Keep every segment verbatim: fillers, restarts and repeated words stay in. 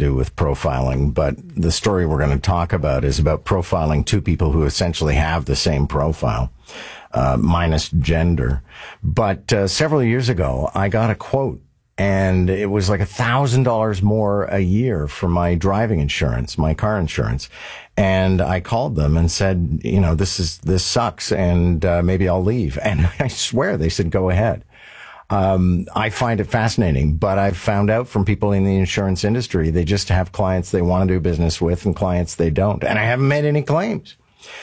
do with profiling, but the story we're going to talk about is about profiling two people who essentially have the same profile, uh, minus gender. But uh, several years ago, I got a quote, and it was like a thousand dollars more a year for my driving insurance, my car insurance. And I called them and said, you know, this is, this sucks, and uh, maybe I'll leave. And I swear they said, go ahead. Um, I find it fascinating, but I've found out from people in the insurance industry, they just have clients they want to do business with and clients they don't. And I haven't made any claims.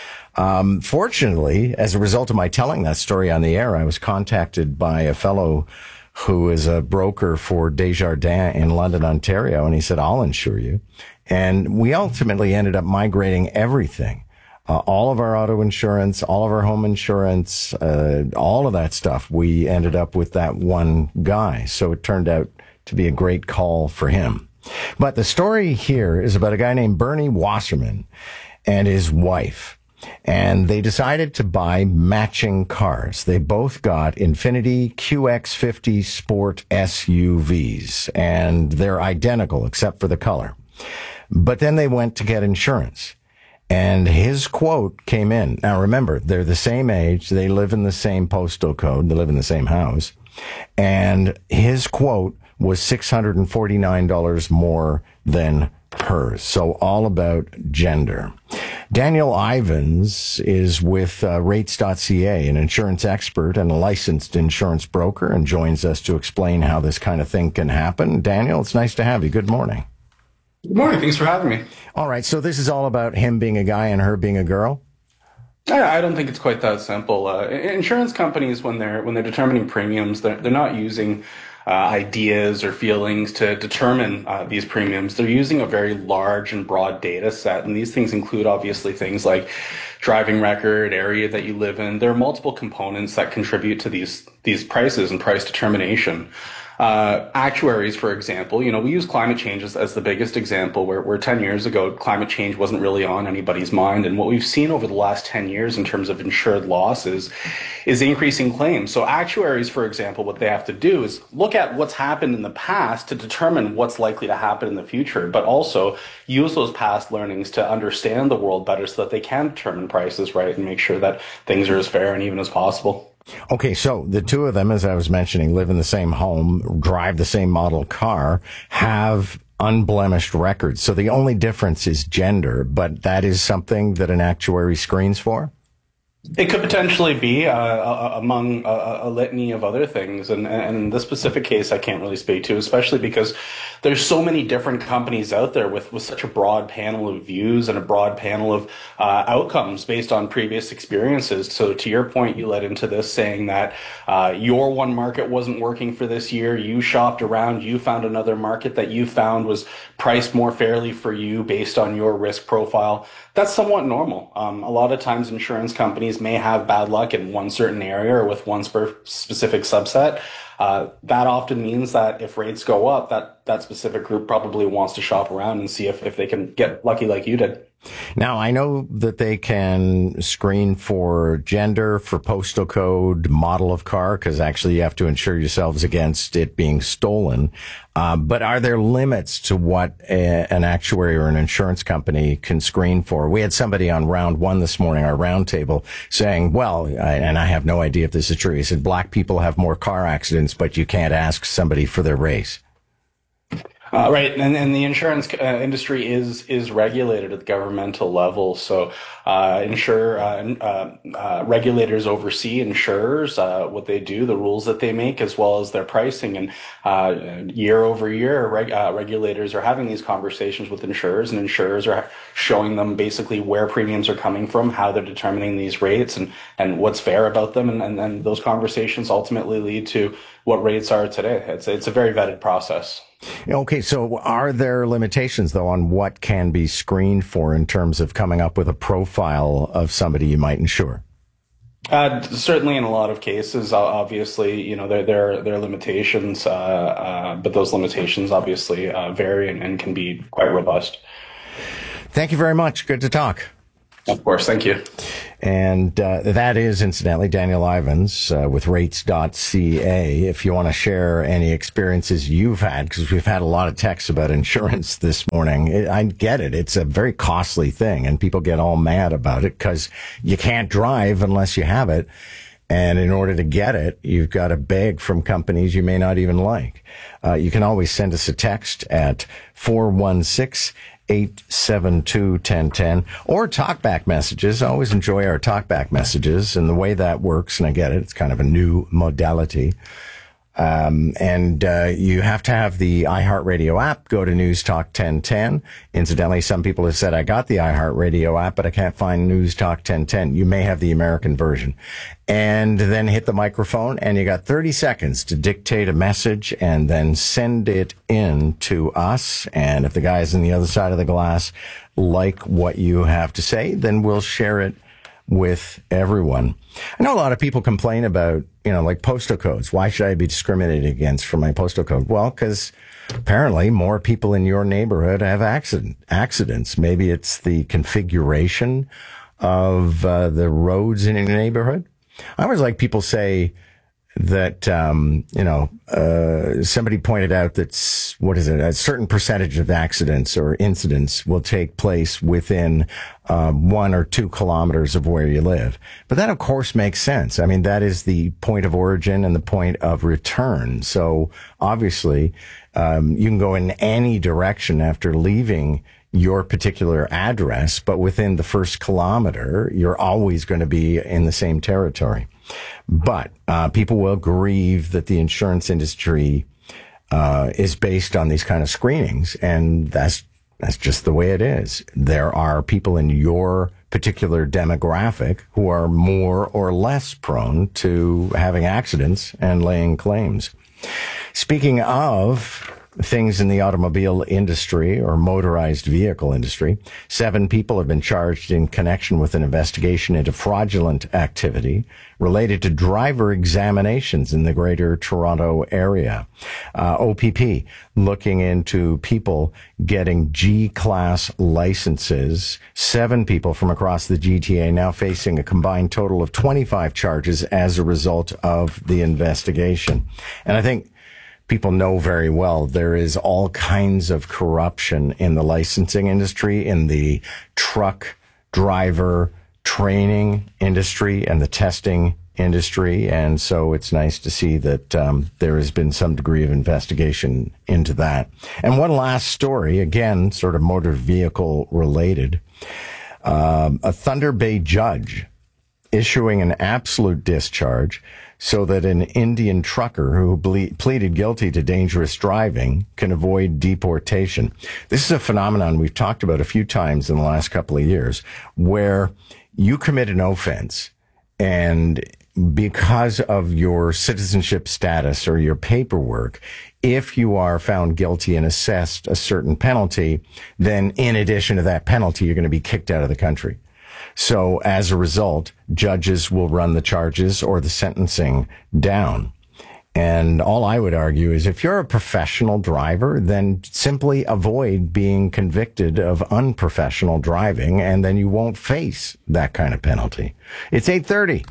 Um, fortunately, as a result of my telling that story on the air, I was contacted by a fellow who is a broker for Desjardins in London, Ontario. And he said, I'll insure you. And we ultimately ended up migrating everything. Uh, all of our auto insurance, all of our home insurance, uh, all of that stuff, we ended up with that one guy. So it turned out to be a great call for him. But the story here is about a guy named Bernie Wasserman and his wife. And they decided to buy matching cars. They both got Infiniti Q X fifty Sport S U Vs, and they're identical except for the color. But then they went to get insurance. And his quote came in. Now, remember, they're the same age. They live in the same postal code. They live in the same house. And his quote was six hundred forty-nine dollars more than hers. So all about gender. Daniel Ivins is with uh, rates dot c a, an insurance expert and a licensed insurance broker, and joins us to explain how this kind of thing can happen. Daniel, it's nice to have you. Good morning. Good morning. Thanks for having me. All right. So this is all about him being a guy and her being a girl? I, I don't think it's quite that simple. Uh, insurance companies, when they're when they're determining premiums, they're, they're not using uh, ideas or feelings to determine uh, these premiums. They're using a very large and broad data set. And these things include, obviously, things like driving record, area that you live in. There are multiple components that contribute to these these prices and price determination. Uh, actuaries, for example, you know, we use climate change as, as the biggest example where, where ten years ago, climate change wasn't really on anybody's mind. And what we've seen over the last ten years in terms of insured losses is increasing claims. So actuaries, for example, what they have to do is look at what's happened in the past to determine what's likely to happen in the future, but also use those past learnings to understand the world better so that they can determine prices right and make sure that things are as fair and even as possible. Okay, so the two of them, as I was mentioning, live in the same home, drive the same model car, have unblemished records. So the only difference is gender, but that is something that an actuary screens for? It could potentially be uh, among a, a litany of other things. And, and in this specific case, I can't really speak to, especially because there's so many different companies out there with, with such a broad panel of views and a broad panel of uh, outcomes based on previous experiences. So to your point, you led into this saying that uh, your one market wasn't working for this year. You shopped around. You found another market that you found was priced more fairly for you based on your risk profile. That's somewhat normal. Um, a lot of times insurance companies may have bad luck in one certain area or with one spe- specific subset. Uh, that often means that if rates go up, that, that specific group probably wants to shop around and see if, if they can get lucky like you did. Now, I know that they can screen for gender, for postal code, model of car, because actually you have to insure yourselves against it being stolen. Uh, but are there limits to what a, an actuary or an insurance company can screen for? We had somebody on round one this morning, our round table, saying, well, I, and I have no idea if this is true. He said, black people have more car accidents, but you can't ask somebody for their race. Uh, right, and, and the insurance uh, industry is is regulated at the governmental level. So, uh, insure uh, uh, uh, regulators oversee insurers, uh, what they do, the rules that they make, as well as their pricing. And uh, year over year, reg- uh, regulators are having these conversations with insurers, and insurers are showing them basically where premiums are coming from, how they're determining these rates, and and what's fair about them. And and then those conversations ultimately lead to what rates are today. It's it's a very vetted process. Okay, so are there limitations, though, on what can be screened for in terms of coming up with a profile of somebody you might insure? Uh, certainly, in a lot of cases, obviously, you know, there there there are limitations, uh, uh, but those limitations obviously uh, vary and, and can be quite robust. Thank you very much. Good to talk. Of course. Thank you. And uh, that is, incidentally, Daniel Ivins uh, with rates dot c a. If you want to share any experiences you've had, because we've had a lot of texts about insurance this morning. It, I get it. It's a very costly thing, and people get all mad about it because you can't drive unless you have it. And in order to get it, you've got to beg from companies you may not even like. Uh, you can always send us a text at four one six, eight seven two, one zero one zero or talkback messages. I always enjoy our talkback messages and the way that works. And I get it. It's kind of a new modality. Um, and, uh, you have to have the iHeartRadio app. Go to News Talk ten ten. Incidentally, some people have said, I got the iHeartRadio app, but I can't find News Talk ten ten. You may have the American version. And then hit the microphone, and you got thirty seconds to dictate a message and then send it in to us. And if the guys on the other side of the glass like what you have to say, then we'll share it with everyone. I know a lot of people complain about, you know, like postal codes. Why should I be discriminated against for my postal code? Well, because apparently more people in your neighborhood have accident, accidents. Maybe it's the configuration of uh, the roads in your neighborhood. I always like people say that, um, you know, uh, somebody pointed out that, what is it, a certain percentage of accidents or incidents will take place within uh, one or two kilometers of where you live. But that, of course, makes sense. I mean, that is the point of origin and the point of return. So obviously, um, you can go in any direction after leaving your particular address, but within the first kilometer, you're always going to be in the same territory. But uh, people will grieve that the insurance industry uh, is based on these kind of screenings, and that's that's just the way it is. There are people in your particular demographic who are more or less prone to having accidents and laying claims. Speaking of things in the automobile industry or motorized vehicle industry, seven people have been charged in connection with an investigation into fraudulent activity related to driver examinations in the Greater Toronto area. Uh, O P P looking into people getting G-class licenses. Seven people from across the G T A now facing a combined total of twenty-five charges as a result of the investigation. And I think people know very well there is all kinds of corruption in the licensing industry, in the truck driver training industry and the testing industry. And so it's nice to see that um, there has been some degree of investigation into that. And one last story, again, sort of motor vehicle related. Um, a Thunder Bay judge issuing an absolute discharge so that an Indian trucker who ble- pleaded guilty to dangerous driving can avoid deportation. This is a phenomenon we've talked about a few times in the last couple of years, where you commit an offense, and because of your citizenship status or your paperwork, if you are found guilty and assessed a certain penalty, then in addition to that penalty, you're going to be kicked out of the country. So as a result, judges will run the charges or the sentencing down. And all I would argue is if you're a professional driver, then simply avoid being convicted of unprofessional driving, and then you won't face that kind of penalty. It's eight thirty.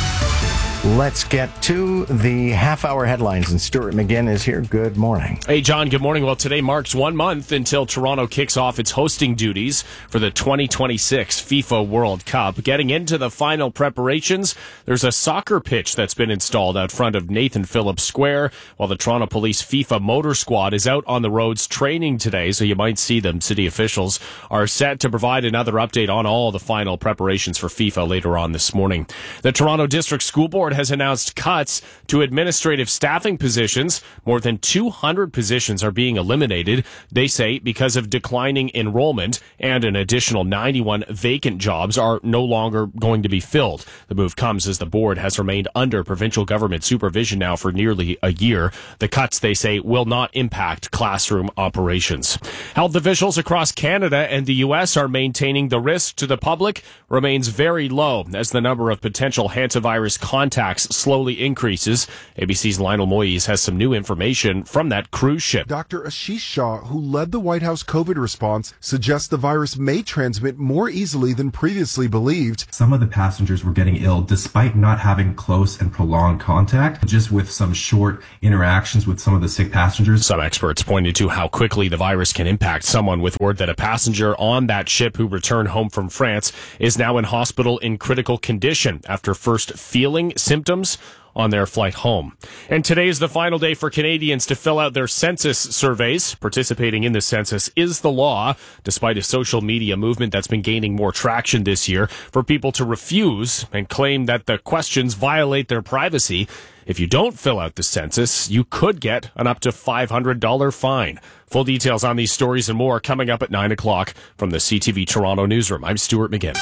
Let's get to the half-hour headlines, and Stuart McGinn is here. Good morning. Hey, John, good morning. Well, today marks one month until Toronto kicks off its hosting duties for the twenty twenty-six FIFA World Cup. Getting into the final preparations, there's a soccer pitch that's been installed out front of Nathan Phillips Square, while the Toronto Police FIFA Motor Squad is out on the roads training today, so you might see them. City officials are set to provide another update on all the final preparations for FIFA later on this morning. The Toronto District School Board has announced cuts to administrative staffing positions. More than two hundred positions are being eliminated, they say, because of declining enrollment, and an additional ninety-one vacant jobs are no longer going to be filled. The move comes as the board has remained under provincial government supervision now for nearly a year. The cuts, they say, will not impact classroom operations. Health officials across Canada and the U S are maintaining the risk to the public remains very low as the number of potential hantavirus contacts tax slowly increases. A B C's Lionel Moyes has some new information from that cruise ship. Doctor Ashish Shah, who led the White House COVID response, suggests the virus may transmit more easily than previously believed. Some of the passengers were getting ill despite not having close and prolonged contact, just with some short interactions with some of the sick passengers. Some experts pointed to how quickly the virus can impact someone, with word that a passenger on that ship who returned home from France is now in hospital in critical condition after first feeling symptoms on their flight home. And today is the final day for Canadians to fill out their census surveys. Participating in the census is the law, despite a social media movement that's been gaining more traction this year for people to refuse and claim that the questions violate their privacy. If you don't fill out the census, you could get an up to five hundred dollars fine. Full details on these stories and more coming up at nine o'clock from the C T V Toronto newsroom. I'm Stuart McGinn.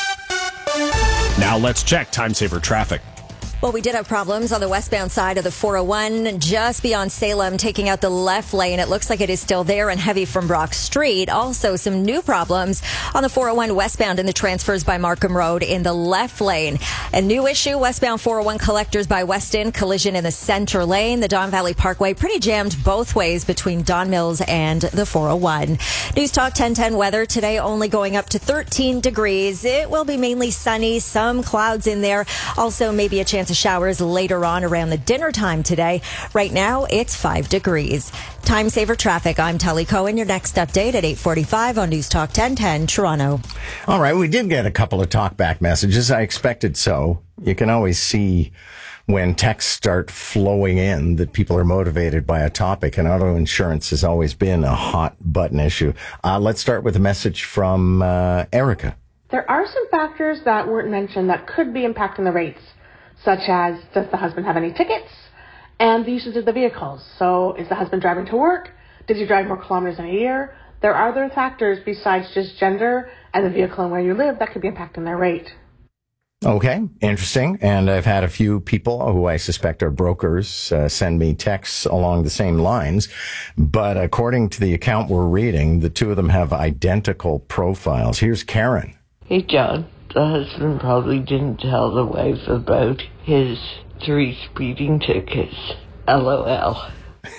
Now let's check time saver traffic. Well, we did have problems on the westbound side of the four oh one, just beyond Salem, taking out the left lane. It looks like it is still there and heavy from Brock Street. Also, some new problems on the four oh one westbound in the transfers by Markham Road in the left lane. A new issue, westbound four oh one collectors by Weston, collision in the center lane. The Don Valley Parkway pretty jammed both ways between Don Mills and the four oh one. News Talk ten ten weather today only going up to thirteen degrees. It will be mainly sunny, some clouds in there. Also, maybe a chance of showers later on around the dinner time today. Right now, it's five degrees. Time saver traffic. I'm Tully Cohen. Your next update at eight forty-five on News Talk ten ten Toronto. All right, we did get a couple of talkback messages. I expected so. You can always see when texts start flowing in that people are motivated by a topic, and auto insurance has always been a hot button issue. Uh, let's start with a message from uh, Erica. There are some factors that weren't mentioned that could be impacting the rates, such as, does the husband have any tickets, and the usage of the vehicles. So is the husband driving to work? Does he drive more kilometers in a year? There are other factors besides just gender and the vehicle and where you live that could be impacting their rate. Okay, interesting. And I've had a few people who I suspect are brokers uh, send me texts along the same lines. But according to the account we're reading, the two of them have identical profiles. Here's Karen. Hey, John. The husband probably didn't tell the wife about his three speeding tickets. LOL.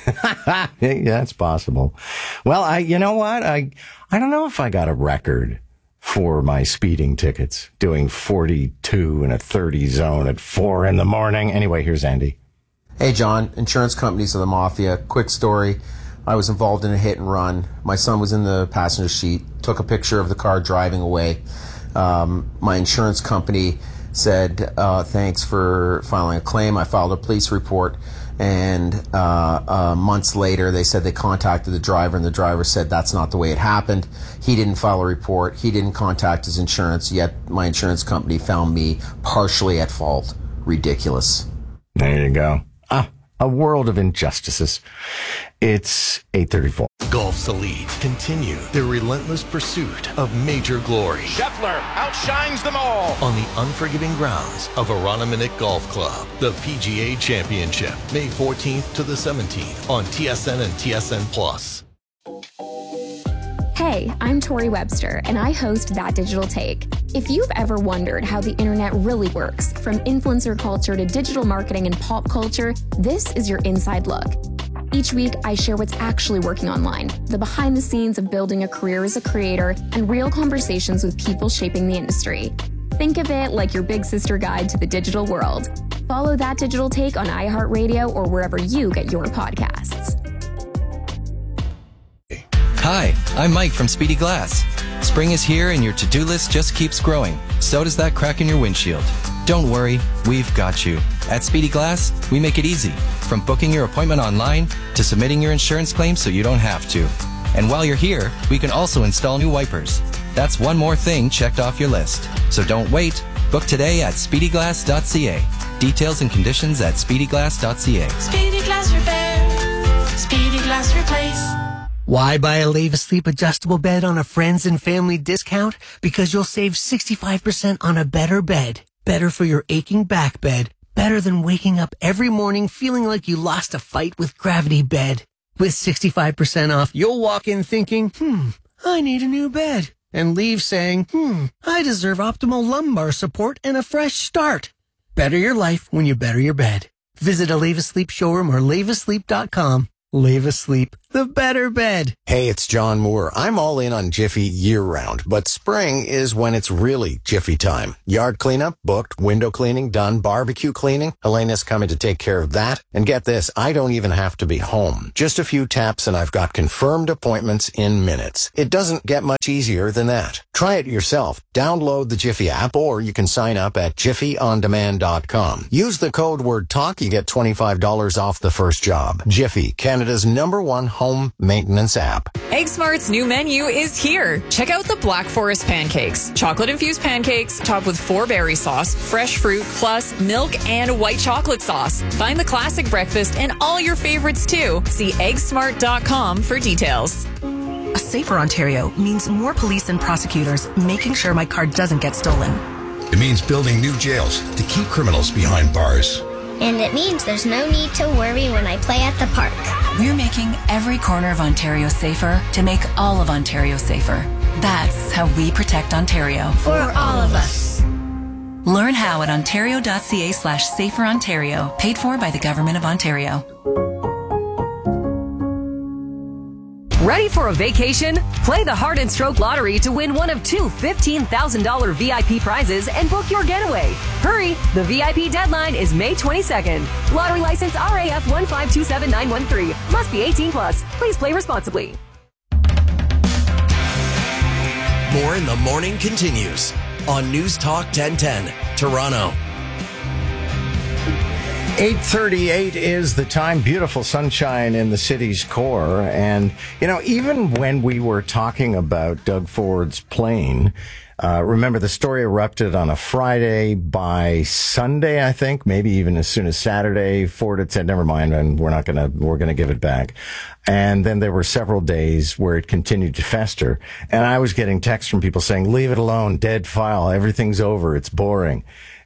Yeah, that's possible. Well, I, you know what? I, I don't know if I got a record for my speeding tickets, doing forty-two in a thirty zone at four in the morning. Anyway, here's Andy. Hey, John. Insurance companies are the mafia. Quick story. I was involved in a hit and run. My son was in the passenger seat, took a picture of the car driving away. Um, my insurance company said, uh, thanks for filing a claim. I filed a police report, and uh, uh, months later they said they contacted the driver, and the driver said that's not the way it happened. He didn't file a report. He didn't contact his insurance, yet my insurance company found me partially at fault. Ridiculous. There you go. Ah, a world of injustices. It's eight thirty-four. Golf's elite continue their relentless pursuit of major glory. Scheffler outshines them all on the unforgiving grounds of Aranaminit Golf Club. The P G A Championship, May fourteenth to the seventeenth on T S N and T S N Plus. Hey, I'm Tori Webster, and I host That Digital Take. If you've ever wondered how the internet really works, from influencer culture to digital marketing and pop culture, this is your inside look. Each week, I share what's actually working online, the behind the scenes of building a career as a creator, and real conversations with people shaping the industry. Think of it like your big sister guide to the digital world. Follow That Digital Take on iHeartRadio or wherever you get your podcasts. Hi, I'm Mike from Speedy Glass. Spring is here and your to-do list just keeps growing. So does that crack in your windshield. Don't worry, we've got you. At Speedy Glass, we make it easy. From booking your appointment online to submitting your insurance claim so you don't have to. And while you're here, we can also install new wipers. That's one more thing checked off your list. So don't wait. Book today at speedy glass dot c a. Details and conditions at speedy glass dot c a. Speedy Glass Repair. Speedy Glass Replace. Why buy a Lave Asleep adjustable bed on a friends and family discount? Because you'll save sixty-five percent on a better bed. Better for your aching back bed. Better than waking up every morning feeling like you lost a fight with Gravity Bed. With sixty-five percent off, you'll walk in thinking, hmm, I need a new bed. And leave saying, hmm, I deserve optimal lumbar support and a fresh start. Better your life when you better your bed. Visit a Leave Asleep showroom or leave asleep dot com. Leave Asleep, the better bed. Hey, it's John Moore. I'm all in on Jiffy year-round, but spring is when it's really Jiffy time. Yard cleanup, booked. Window cleaning, done. Barbecue cleaning. Elena's coming to take care of that. And get this, I don't even have to be home. Just a few taps and I've got confirmed appointments in minutes. It doesn't get much easier than that. Try it yourself. Download the Jiffy app or you can sign up at jiffy on demand dot com. Use the code word TALK. You get twenty-five dollars off the first job. Jiffy, Canada's number one home maintenance app. Egg Smart's new menu is here. Check out the Black Forest pancakes. Chocolate-infused pancakes topped with four berry sauce, fresh fruit, plus milk and white chocolate sauce. Find the classic breakfast and all your favorites too. See egg smart dot com for details. A safer Ontario means more police and prosecutors making sure my car doesn't get stolen. It means building new jails to keep criminals behind bars. And it means there's no need to worry when I play at the park. We're making every corner of Ontario safer to make all of Ontario safer. That's how we protect Ontario. For all of us. Learn how at ontario.ca slash safer Ontario. Paid for by the Government of Ontario. Ready for a vacation? Play the Heart and Stroke Lottery to win one of two fifteen thousand dollars V I P prizes and book your getaway. Hurry! The V I P deadline is May twenty-second. Lottery license R A F one five two seven nine one three. Must be eighteen plus. Please play responsibly. More in the Morning continues on News Talk ten ten, Toronto. eight thirty-eight is the time. Beautiful sunshine in the city's core. And, you know, even when we were talking about Doug Ford's plane, uh, remember the story erupted on a Friday. By Sunday, I think, maybe even as soon as Saturday, Ford had said, never mind, and we're not going to, we're going to give it back. And then there were several days where it continued to fester. And I was getting texts from people saying, leave it alone, dead file, everything's over, it's boring.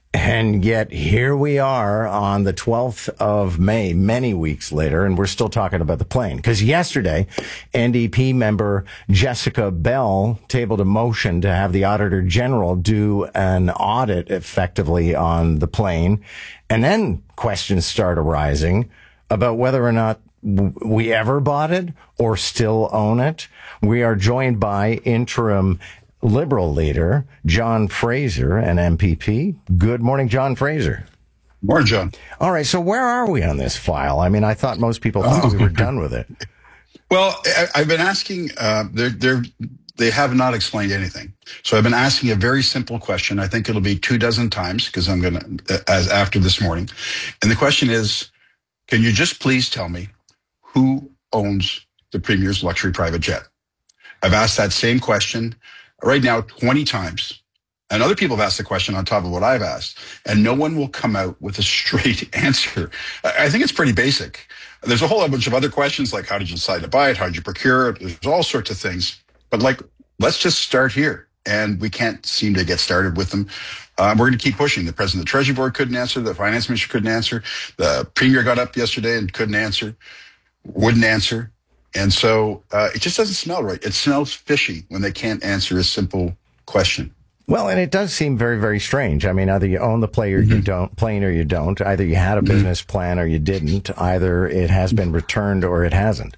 And yet here we are on the twelfth of May, many weeks later, and we're still talking about the plane. Because yesterday, N D P member Jessica Bell tabled a motion to have the Auditor General do an audit effectively on the plane. And then questions start arising about whether or not we ever bought it or still own it. We are joined by interim Liberal leader John Fraser, an M P P. Good morning, John Fraser. Morning, John. All right, so where are we on this file? I mean, I thought most people thought oh. we were done with it. Well, I, I've been asking, uh, they're, they're, they have not explained anything. So I've been asking a very simple question. I think it'll be two dozen times because I'm going to, as after this morning. And the question is, can you just please tell me who owns the Premier's luxury private jet? I've asked that same question right now twenty times. And other people have asked the question on top of what I've asked. And no one will come out with a straight answer. I think it's pretty basic. There's a whole bunch of other questions like how did you decide to buy it? How did you procure it? There's all sorts of things. But like, let's just start here. And we can't seem to get started with them. Um, we're going to keep pushing. The president of the Treasury Board couldn't answer. The finance minister couldn't answer. The premier got up yesterday and couldn't answer, wouldn't answer. And so uh, it just doesn't smell right. It smells fishy when they can't answer a simple question. Well, and it does seem very, very strange. I mean, either you own the plane or mm-hmm. you don't, plane or you don't. Either you had a business mm-hmm. plan or you didn't. Either it has been returned or it hasn't.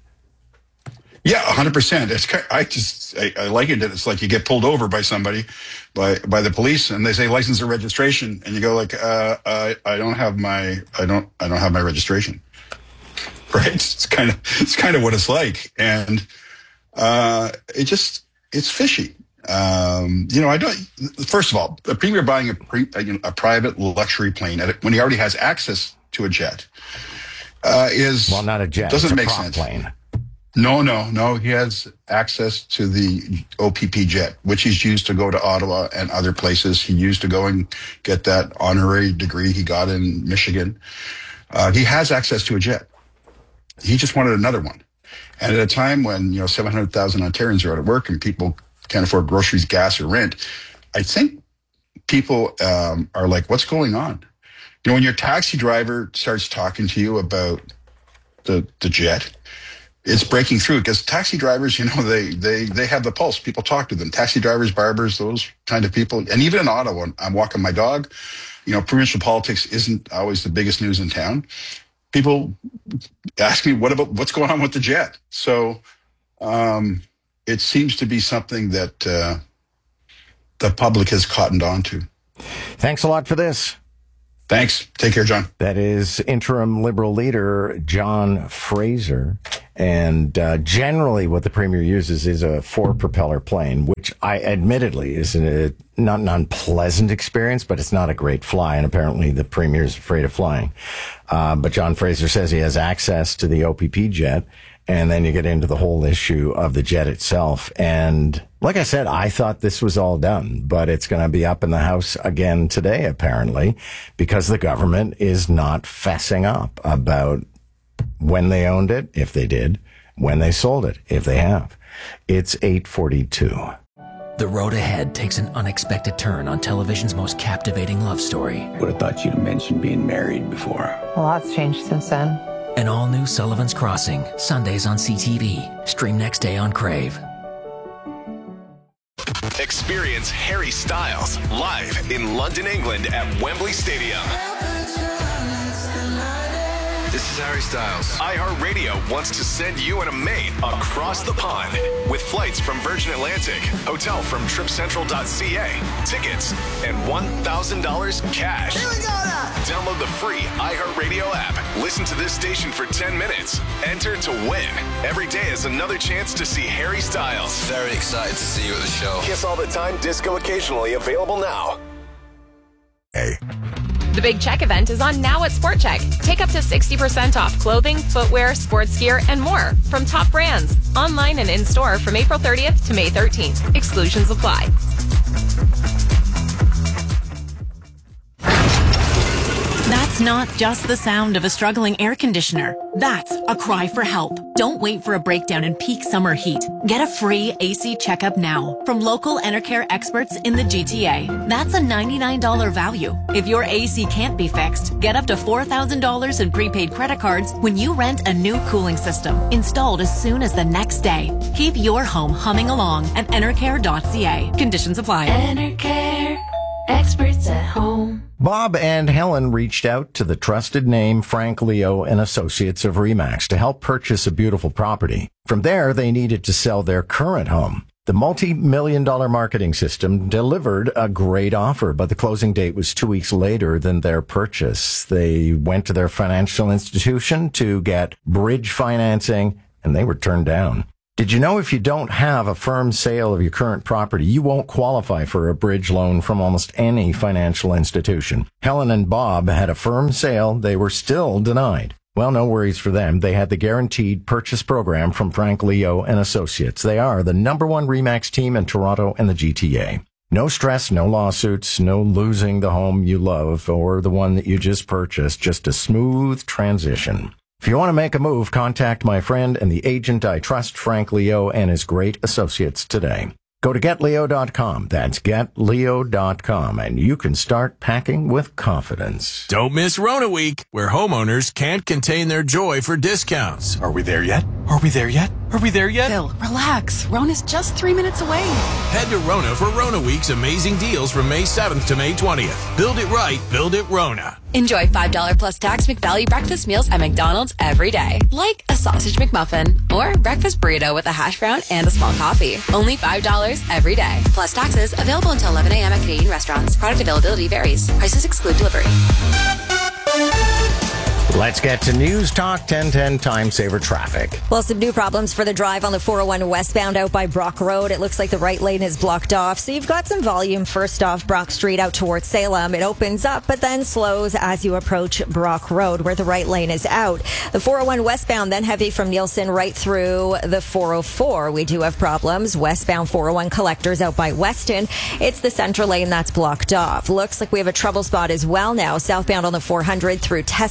Yeah, one hundred percent. It's, I just, I, I like it. It's like you get pulled over by somebody, by by the police, and they say license or registration, and you go like, uh, I, I don't have my, I don't, I don't have my registration. Right? It's kind of, it's kind of what it's like, and uh, it just, it's fishy. Um, you know, I don't. First of all, a premier buying a, pre, a, you know, a private luxury plane at a, when he already has access to a jet uh, is well, not a jet. Doesn't it's a make prop sense. Plane. No, no, no. He has access to the O P P jet, which he's used to go to Ottawa and other places. He used to go and get that honorary degree he got in Michigan. Uh, he has access to a jet. He just wanted another one. And at a time when, you know, seven hundred thousand Ontarians are out of work and people can't afford groceries, gas, or rent, I think people um, are like, what's going on? You know, when your taxi driver starts talking to you about the, the jet, it's breaking through because taxi drivers, you know, they, they, they have the pulse. People talk to them. Taxi drivers, barbers, those kind of people. And even in Ottawa, I'm walking my dog, you know, provincial politics isn't always the biggest news in town. People ask me, what about what's going on with the jet? So um, it seems to be something that uh, the public has cottoned on to. Thanks a lot for this. Thanks. Take care, John. That is interim Liberal leader John Fraser. And uh, generally what the Premier uses is a four-propeller plane, which I admittedly is a, not an unpleasant experience, but it's not a great fly. And apparently the Premier is afraid of flying. Uh, but John Fraser says he has access to the O P P jet. And then you get into the whole issue of the jet itself. And like I said, I thought this was all done, but it's going to be up in the House again today, apparently, because the government is not fessing up about when they owned it, if they did, when they sold it, if they have. It's eight forty-two. The road ahead takes an unexpected turn on television's most captivating love story. Would have thought you'd have mentioned being married before. A lot's changed since then. An all-new Sullivan's Crossing, Sundays on C T V. Stream next day on Crave. Experience Harry Styles live in London, England at Wembley Stadium. This is Harry Styles. iHeartRadio wants to send you and a mate across the pond with flights from Virgin Atlantic, hotel from trip central dot c a, tickets, and one thousand dollars cash. Here we go now. Download the free iHeartRadio app. Listen to this station for ten minutes. Enter to win. Every day is another chance to see Harry Styles. Very excited to see you at the show. Kiss All the Time, disco occasionally, available now. Hey. The Big Check event is on now at Sport Check. Take up to sixty percent off clothing, footwear, sports gear, and more from top brands. Online and in-store from April thirtieth to May thirteenth. Exclusions apply. That's not just the sound of a struggling air conditioner. That's a cry for help. Don't wait for a breakdown in peak summer heat. Get a free A C checkup now from local Enercare experts in the G T A. That's a ninety-nine dollars value. If your A C can't be fixed, get up to four thousand dollars in prepaid credit cards when you rent a new cooling system, installed as soon as the next day. Keep your home humming along at enercare dot c a. Conditions apply. Enercare, experts at home. Bob and Helen reached out to the trusted name Frank Leo and Associates of RE/MAX to help purchase a beautiful property. From there, they needed to sell their current home. The multi-million dollar marketing system delivered a great offer, but the closing date was two weeks later than their purchase. They went to their financial institution to get bridge financing, and they were turned down. Did you know if you don't have a firm sale of your current property, you won't qualify for a bridge loan from almost any financial institution? Helen and Bob had a firm sale. They were still denied. Well, no worries for them. They had the guaranteed purchase program from Frank Leo and Associates. They are the number one RE/MAX team in Toronto and the G T A. No stress, no lawsuits, no losing the home you love or the one that you just purchased. Just a smooth transition. If you want to make a move, contact my friend and the agent I trust, Frank Leo, and his great associates today. Go to get leo dot com. That's get leo dot com, and you can start packing with confidence. Don't miss Rona Week, where homeowners can't contain their joy for discounts. Are we there yet? Are we there yet? Are we there yet? Phil, relax. Rona's just three minutes away. Head to Rona for Rona Week's amazing deals from May seventh to May twentieth. Build it right, build it Rona. Enjoy five dollars plus tax McValue breakfast meals at McDonald's every day. Like a sausage McMuffin or breakfast burrito with a hash brown and a small coffee. Only five dollars every day. Plus taxes. Available until eleven a.m. at Canadian restaurants. Product availability varies. Prices exclude delivery. Let's get to News Talk ten ten Time Saver Traffic. Well, some new problems for the drive on the four oh one westbound out by Brock Road. It looks like the right lane is blocked off. So you've got some volume first off Brock Street out towards Salem. It opens up, but then slows as you approach Brock Road, where the right lane is out. The four oh one westbound, then heavy from Nielsen right through the four oh four. We do have problems. Westbound four oh one collectors out by Weston. It's the central lane that's blocked off. Looks like we have a trouble spot as well now. Southbound on the four hundred through Testons.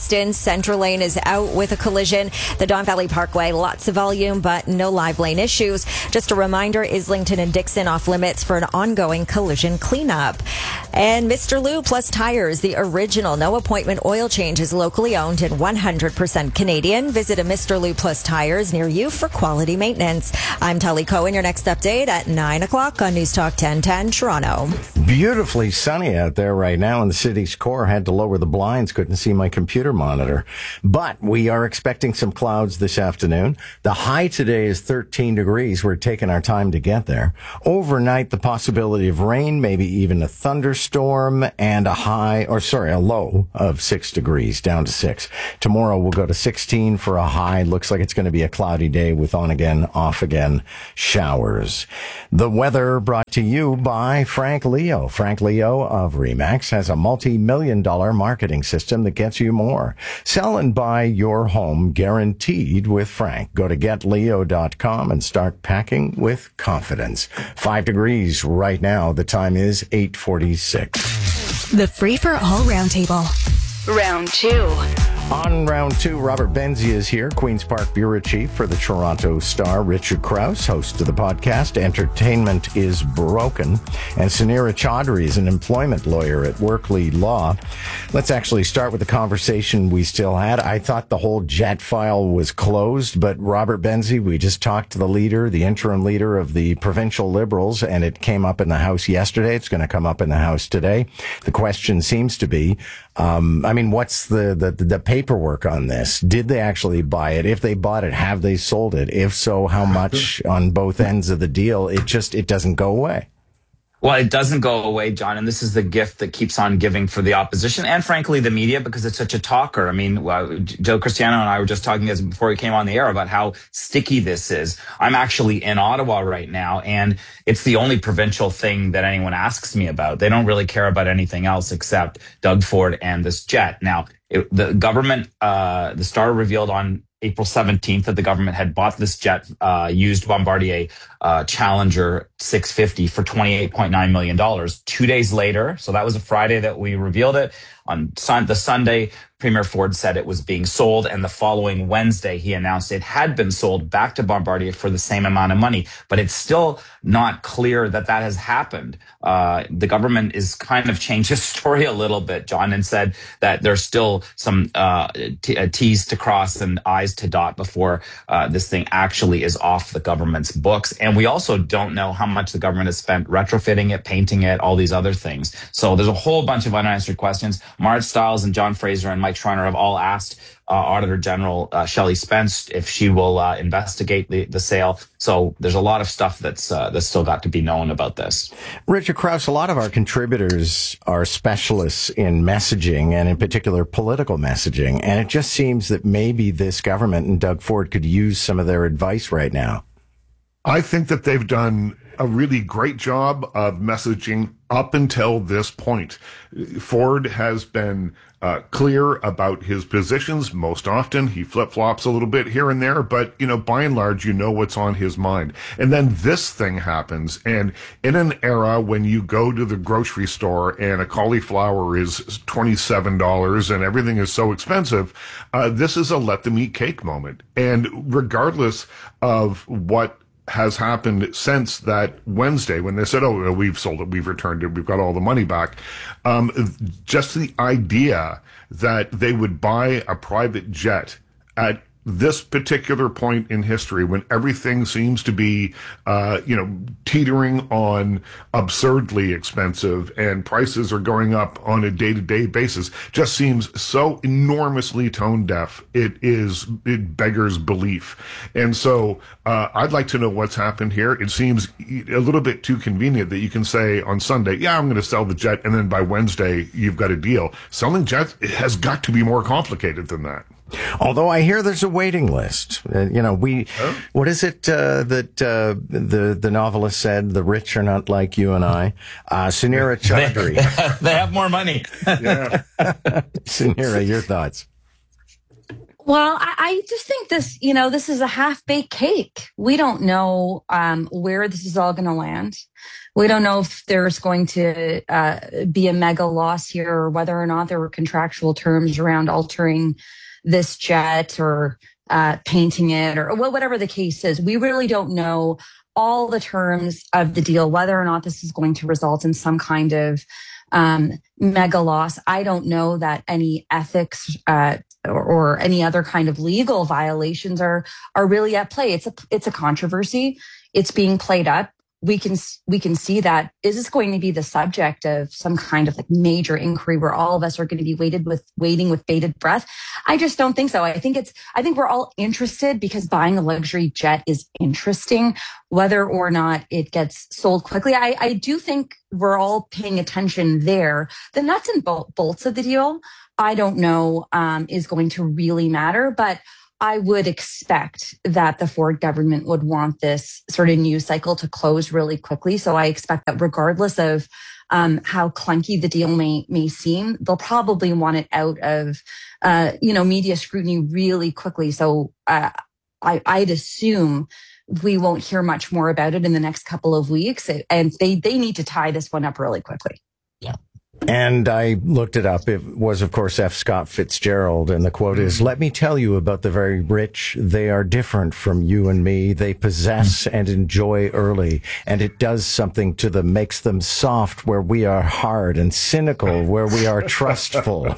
Central Lane is out with a collision. The Don Valley Parkway, lots of volume, but no live lane issues. Just a reminder, Islington and Dixon off limits for an ongoing collision cleanup. And Mister Lou Plus Tires, the original no appointment oil change, is locally owned and one hundred percent Canadian. Visit a Mister Lou Plus Tires near you for quality maintenance. I'm Tully Cohen. Your next update at nine o'clock on News Talk ten ten Toronto. Beautifully sunny out there right now in the city's core. Had to lower the blinds. Couldn't see my computer monitor. But we are expecting some clouds this afternoon. The high today is thirteen degrees. We're taking our time to get there. Overnight, the possibility of rain, maybe even a thunderstorm, and a high, or sorry, a low of six degrees, down to six. Tomorrow we'll go to sixteen for a high. Looks like it's going to be a cloudy day with on again, off again showers. The weather brought to you by Frank Leo. Frank Leo of Remax has a multi-million dollar marketing system that gets you more. Sell and buy your home guaranteed with Frank. Go to get leo dot com and start packing with confidence. Five degrees right now. The time is eight forty-six. The Free for All Roundtable. Round two. On round two, Robert Benzie is here, Queen's Park Bureau Chief for the Toronto Star. Richard Krause, host of the podcast Entertainment is Broken. And Sunira Chaudhary is an employment lawyer at Workley Law. Let's actually start with the conversation we still had. I thought the whole jet file was closed, but Robert Benzie, we just talked to the leader, the interim leader of the provincial Liberals, and it came up in the House yesterday. It's going to come up in the House today. The question seems to be, um, I mean, what's the, the, the paperwork on this? Did they actually buy it? If they bought it, have they sold it? If so, how much on both ends of the deal? It just, it doesn't go away. Well, it doesn't go away, John, and this is the gift that keeps on giving for the opposition and, frankly, the media, because it's such a talker. I mean, uh, Joe Cristiano and I were just talking as before we came on the air about how sticky this is. I'm actually in Ottawa right now, and it's the only provincial thing that anyone asks me about. They don't really care about anything else except Doug Ford and this jet. Now, it, the government, uh, the Star revealed on April seventeenth that the government had bought this jet, uh, used Bombardier uh, Challenger six fifty for twenty-eight point nine million dollars. Two days later, so that was a Friday that we revealed it. On sun- the Sunday, Premier Ford said it was being sold, and the following Wednesday, he announced it had been sold back to Bombardier for the same amount of money. But it's still not clear that that has happened. Uh, the government is kind of changed its story a little bit, John, and said that there's still some uh, t- uh, T's to cross and I's to dot before uh, this thing actually is off the government's books. And we also don't know how much the government has spent retrofitting it, painting it, all these other things. So there's a whole bunch of unanswered questions. Mart Stiles and John Fraser and Mike Schreiner have all asked uh, Auditor General uh, Shelley Spence if she will uh, investigate the, the sale. So there's a lot of stuff that's uh, that's still got to be known about this. Richard Krause, a lot of our contributors are specialists in messaging and in particular political messaging. And it just seems that maybe this government and Doug Ford could use some of their advice right now. I think that they've done a really great job of messaging up until this point. Ford has been uh, clear about his positions most often. He flip-flops a little bit here and there, but, you know, by and large, you know what's on his mind. And then this thing happens, and in an era when you go to the grocery store and a cauliflower is twenty-seven dollars and everything is so expensive, uh, this is a let them eat cake moment. And regardless of what has happened since that Wednesday when they said, oh, we've sold it, we've returned it, we've got all the money back. Um, just the idea that they would buy a private jet at this particular point in history when everything seems to be, uh, you know, teetering on absurdly expensive and prices are going up on a day-to-day basis just seems so enormously tone deaf. It is, it beggars belief. And so, uh, I'd like to know what's happened here. It seems a little bit too convenient that you can say on Sunday, yeah, I'm going to sell the jet. And then by Wednesday, you've got a deal. Selling jets has got to be more complicated than that. Although I hear there's a waiting list. Uh, you know, we, oh. what is it, uh, that, uh, the, the novelist said, the rich are not like you and I, uh, Sunira Chaudhary. They, they have more money. Yeah. Sunira, your thoughts? Well, I, I just think this, you know, this is a half-baked cake. We don't know, um, where this is all going to land. We don't know if there's going to uh, be a mega loss here or whether or not there were contractual terms around altering this jet or uh, painting it or whatever the case is. We really don't know all the terms of the deal, whether or not this is going to result in some kind of um, mega loss. I don't know that any ethics uh, or, or any other kind of legal violations are are really at play. It's a it's a controversy. It's being played up. We can we can see that. Is this going to be the subject of some kind of like major inquiry where all of us are going to be waited with waiting with bated breath? I just don't think so. I think it's I think we're all interested because buying a luxury jet is interesting, whether or not it gets sold quickly. I, I do think we're all paying attention there. The nuts and bol- bolts of the deal, I don't know, um, is going to really matter, but I would expect that the Ford government would want this sort of news cycle to close really quickly. So I expect that regardless of um, how clunky the deal may may seem, they'll probably want it out of, uh, you know, media scrutiny really quickly. So uh, I, I'd assume we won't hear much more about it in the next couple of weeks. And they, they need to tie this one up really quickly. Yeah. And I looked it up. It was, of course, F. Scott Fitzgerald. And the quote is, "Let me tell you about the very rich. They are different from you and me. They possess and enjoy early. And it does something to them, makes them soft where we are hard, and cynical where we are trustful."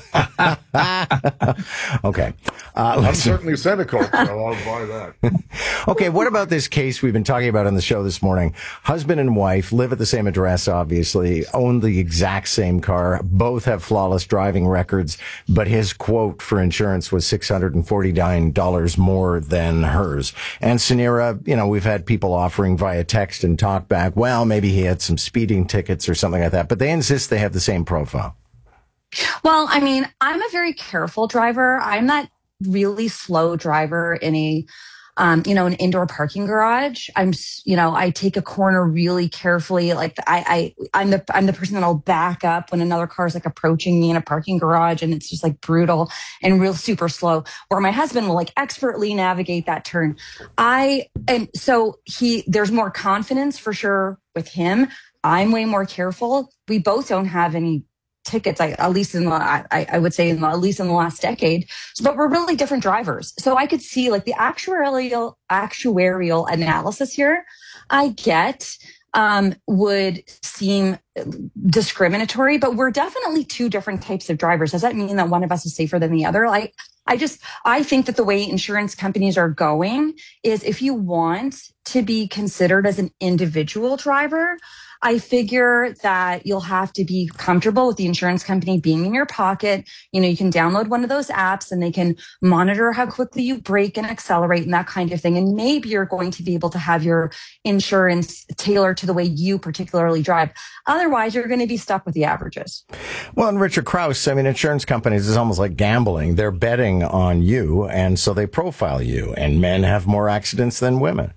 Okay. Uh, I'm certainly cynical, so I'll buy that. Okay, what about this case we've been talking about on the show this morning? Husband and wife live at the same address, obviously, own the exact same car, both have flawless driving records, but his quote for insurance was six hundred forty-nine dollars more than hers. And Suneera, you know, we've had people offering via text and talk back, well, maybe he had some speeding tickets or something like that, but they insist they have the same profile. Well, I mean, I'm a very careful driver. I'm that really slow driver in a, um, you know, an indoor parking garage. I'm, you know, I take a corner really carefully. Like I, I, I'm the, I'm the person that'll back up when another car is like approaching me in a parking garage, and it's just like brutal and real super slow. Where my husband will like expertly navigate that turn. I, and so he, there's more confidence for sure with him. I'm way more careful. We both don't have any tickets, I, at least in the, I, I would say in the, at least in the last decade. So, but we're really different drivers. So I could see like the actuarial, actuarial analysis here, I get, um, would seem discriminatory, but we're definitely two different types of drivers. Does that mean that one of us is safer than the other? Like, I just, I think that the way insurance companies are going is if you want to be considered as an individual driver, I figure that you'll have to be comfortable with the insurance company being in your pocket. You know, you can download one of those apps and they can monitor how quickly you brake and accelerate and that kind of thing. And maybe you're going to be able to have your insurance tailored to the way you particularly drive. Otherwise, you're going to be stuck with the averages. Well, and Richard Krause, I mean, insurance companies is almost like gambling. They're betting on you, and so they profile you. And men have more accidents than women.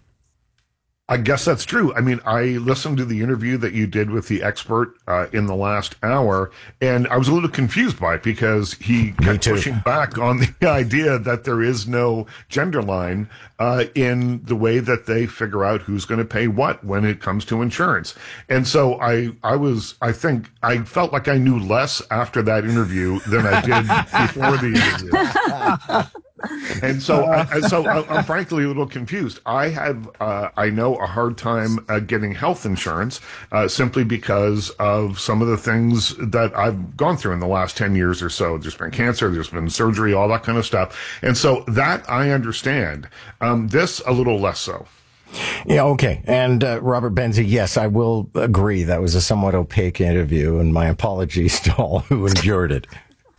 I guess that's true. I mean, I listened to the interview that you did with the expert uh, in the last hour, and I was a little confused by it because he kept pushing back on the idea that there is no gender line uh, in the way that they figure out who's going to pay what when it comes to insurance. And so I, I was, I think, I felt like I knew less after that interview than I did before the interview. And so, I, so I'm frankly a little confused. I have, uh, I know, a hard time uh, getting health insurance uh, simply because of some of the things that I've gone through in the last ten years or so. There's been cancer, there's been surgery, all that kind of stuff. And so that I understand. Um, this a little less so. Yeah, okay. And uh, Robert Benzie, yes, I will agree. That was a somewhat opaque interview, and my apologies to all who endured it.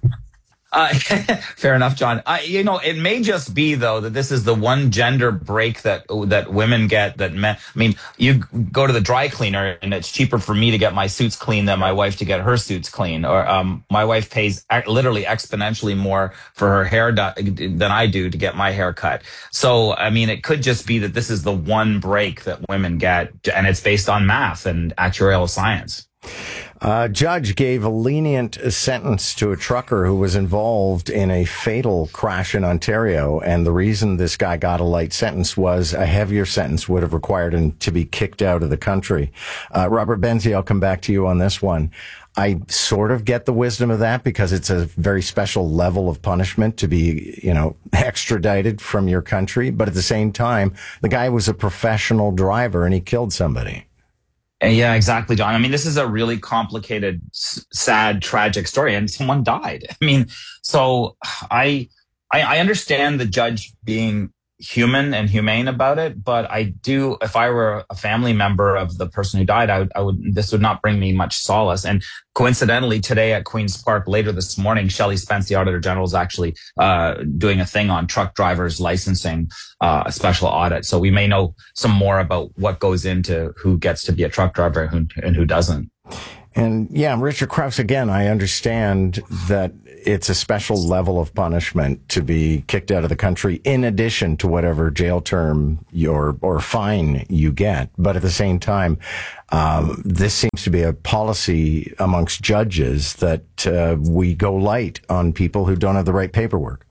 Uh, fair enough, John. I, you know, it may just be though that this is the one gender break that that women get that men. I mean, you go to the dry cleaner and it's cheaper for me to get my suits clean than my wife to get her suits clean. Or um, my wife pays literally exponentially more for her hair do- than I do to get my hair cut. So, I mean, it could just be that this is the one break that women get, and it's based on math and actuarial science. A judge gave a lenient sentence to a trucker who was involved in a fatal crash in Ontario. And the reason this guy got a light sentence was a heavier sentence would have required him to be kicked out of the country. Uh, Robert Benzie, I'll come back to you on this one. I sort of get the wisdom of that because it's a very special level of punishment to be, you know, extradited from your country. But at the same time, the guy was a professional driver and he killed somebody. Yeah, exactly, John. I mean, this is a really complicated, s- sad, tragic story, and someone died. I mean, so I, I, I understand the judge being human and humane about it, but I do, if I were a family member of the person who died, I would, I would, this would not bring me much solace. And coincidentally, today at Queen's Park, later this morning, Shelley Spence, the Auditor General, is actually uh, doing a thing on truck drivers licensing, uh, a special audit. So we may know some more about what goes into who gets to be a truck driver and who, and who doesn't. And yeah, Richard Krause, again, I understand that it's a special level of punishment to be kicked out of the country in addition to whatever jail term your or fine you get. But at the same time, um, this seems to be a policy amongst judges that uh, we go light on people who don't have the right paperwork.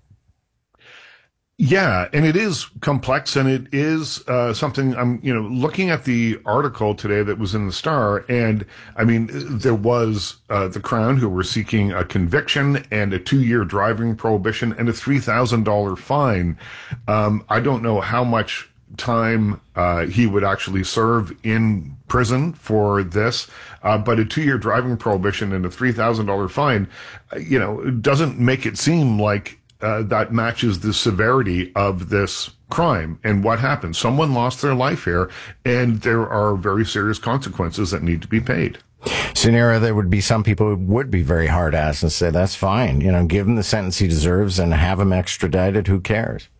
Yeah, and it is complex, and it is uh, something I'm, you know, looking at the article today that was in the Star, and I mean, there was uh, the Crown who were seeking a conviction and a two-year driving prohibition and a three thousand dollars fine. Um, I don't know how much time uh, he would actually serve in prison for this, uh, but a two-year driving prohibition and a three thousand dollars fine, uh, you know, doesn't make it seem like Uh, that matches the severity of this crime. And what happened? Someone lost their life here, and there are very serious consequences that need to be paid. Sunira, there would be some people who would be very hard-ass and say, that's fine. You know, give him the sentence he deserves and have him extradited. Who cares?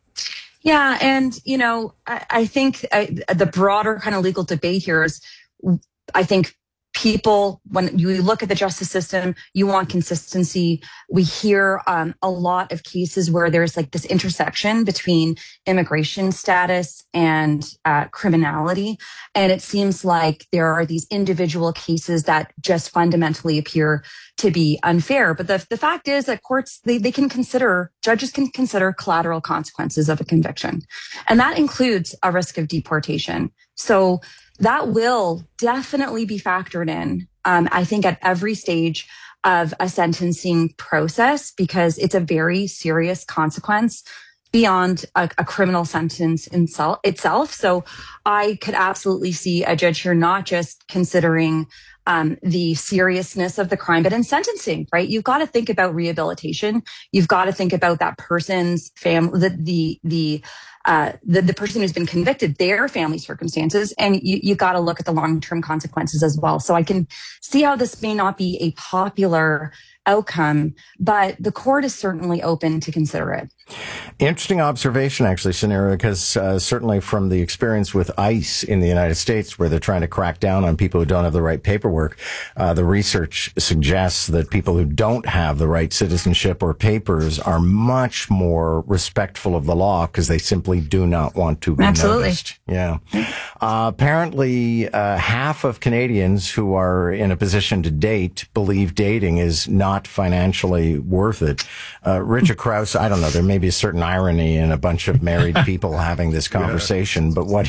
Yeah. And, you know, I, I think I, the broader kind of legal debate here is, I think, people, when you look at the justice system, you want consistency. We hear um, a lot of cases where there's like this intersection between immigration status and uh, criminality. And it seems like there are these individual cases that just fundamentally appear to be unfair. But the, the fact is that courts, they, they can consider, judges can consider collateral consequences of a conviction. And that includes a risk of deportation. So that will definitely be factored in, um, I think, at every stage of a sentencing process, because it's a very serious consequence beyond a, a criminal sentence in self, itself. So I could absolutely see a judge here not just considering um, the seriousness of the crime, but in sentencing, right? You've got to think about rehabilitation. You've got to think about that person's family, the, the, the Uh, the, the person who's been convicted, their family circumstances, and you, you got to look at the long-term consequences as well. So I can see how this may not be a popular outcome, but the court is certainly open to consider it. Interesting observation, actually, Sunira, because uh, certainly from the experience with ICE in the United States, where they're trying to crack down on people who don't have the right paperwork, uh, the research suggests that people who don't have the right citizenship or papers are much more respectful of the law because they simply do not want to be Absolutely. noticed. Yeah. Uh, apparently, uh, half of Canadians who are in a position to date believe dating is not financially worth it. Uh, Richard Krause, I don't know, there may be a certain irony in a bunch of married people having this conversation, yeah. but what,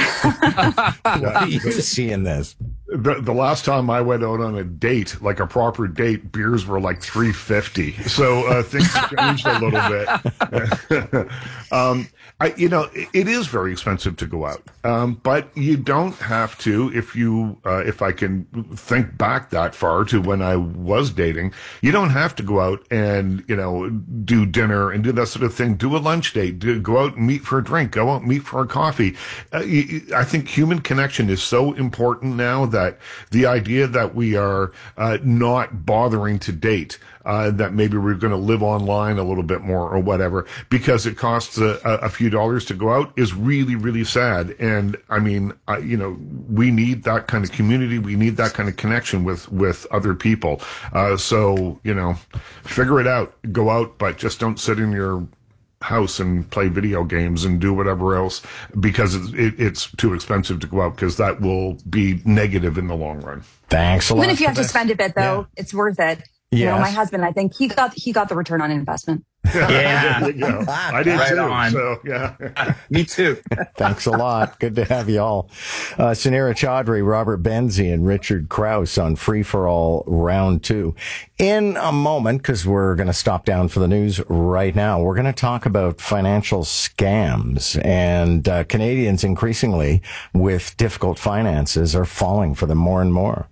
what do you see in this? The, the last time I went out on a date, like a proper date, beers were like three fifty. So uh, things changed a little bit. um, I, you know, it, it is very expensive to go out, um, but you don't have to. If you, uh, if I can think back that far to when I was dating, you don't have to go out and you know do dinner and do that sort of thing. Do a lunch date. Do, go out and meet for a drink. Go out and meet for a coffee. Uh, you, I think human connection is so important now that. That the idea that we are uh, not bothering to date, uh, that maybe we're going to live online a little bit more or whatever because it costs a, a few dollars to go out is really, really sad. And I mean, I, you know, we need that kind of community. We need that kind of connection with, with other people. Uh, so, you know, figure it out, go out, but just don't sit in your house and play video games and do whatever else because it, it, it's too expensive to go out, because that will be negative in the long run. Thanks a lot. Even if you have for to this. spend a bit, though, Yeah. it's worth it. You know, Yes. my husband, I think he got he got the return on investment. Yeah. There you go. I did Right too. on. So, yeah. Me too. Thanks a lot. Good to have you all. Uh, Sunira Chaudhry, Robert Benzie, and Richard Krause on Free for All Round Two. In a moment, because we're going to stop down for the news right now, we're going to talk about financial scams, and uh, Canadians increasingly with difficult finances are falling for them more and more.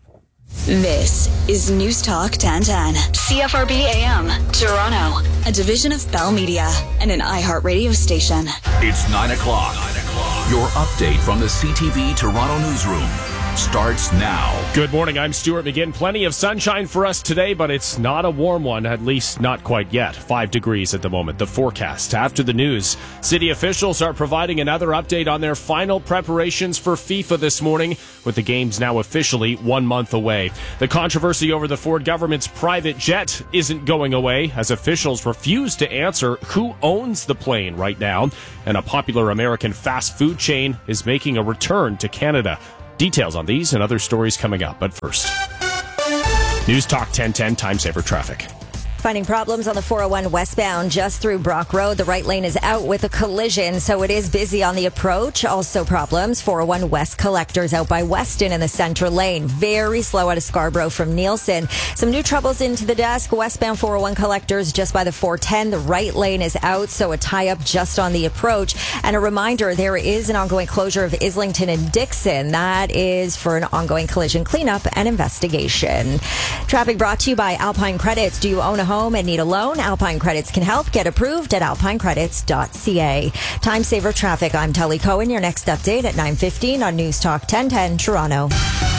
This is News Talk ten ten. C F R B A M, Toronto. A division of Bell Media and an iHeartRadio station. It's nine o'clock. Your update from the C T V Toronto newsroom starts now. Good morning, I'm Stuart McGinn. Plenty of sunshine for us today, but it's not a warm one, at least not quite yet. Five degrees at the moment, the forecast. After the news, city officials are providing another update on their final preparations for FIFA this morning, with the games now officially one month away. The controversy over the Ford government's private jet isn't going away, as officials refuse to answer who owns the plane right now, and a popular American fast food chain is making a return to Canada. Details on these and other stories coming up, but first, News Talk ten ten, Time Saver Traffic. Finding problems on the four oh one westbound just through Brock Road. The right lane is out with a collision, so it is busy on the approach. Also problems, four oh one West collectors out by Weston in the center lane. Very slow out of Scarborough from Nielsen. Some new troubles into the desk. Westbound four oh one collectors just by the four ten. The right lane is out, so a tie-up just on the approach. And a reminder, there is an ongoing closure of Islington and Dixon. That is for an ongoing collision cleanup and investigation. Traffic brought to you by Alpine Credits. Do you own a home and need a loan? Alpine Credits can help. Get approved at alpine credits dot c a. Time Saver Traffic. I'm Tully Cohen. Your next update at nine fifteen on News Talk ten ten Toronto.